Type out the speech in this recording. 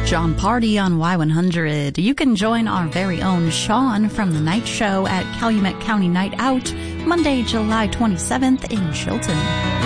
John Party on Y100. You can join our very own Sean from The Night Show at Calumet County Night Out, Monday, July 27th in Chilton.